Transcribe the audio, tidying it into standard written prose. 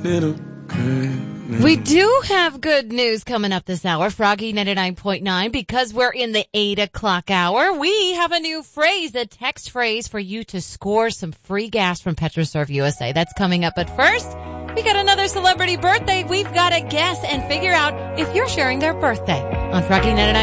little good. We do have good news coming up this hour, Froggy 99.9, because we're in the 8 o'clock hour. We have a new phrase, a text phrase for you to score some free gas from Petroserve USA. That's coming up. But first, we got another celebrity birthday. We've got to guess and figure out if you're sharing their birthday on Froggy 99.9.